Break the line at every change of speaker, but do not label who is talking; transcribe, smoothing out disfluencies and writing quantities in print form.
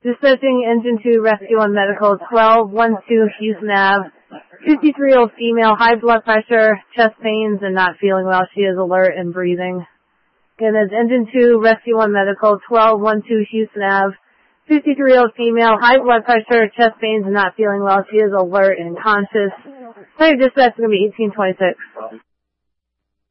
Dispatching Engine 2, Rescue 1 Medical, 1212 Houston Ave. 53-year-old female, high blood pressure, chest pains, and not feeling well. She is alert and breathing. Again, that's Engine 2, Rescue 1 Medical, 1212 Houston Ave. 53-year-old female, high blood pressure, chest pains, and not feeling well. She is alert and conscious. Sorry, dispatch is going to be 1826.